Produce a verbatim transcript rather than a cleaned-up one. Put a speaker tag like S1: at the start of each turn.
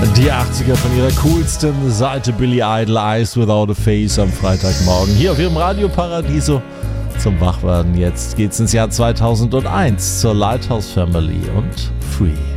S1: Die achtziger von ihrer coolsten Seite, Billy Idol, Eyes Without a Face am Freitagmorgen. Hier auf ihrem Radio Paradiso zum Wachwerden. Jetzt geht's ins Jahr zweitausendeins zur Lighthouse Family und Free.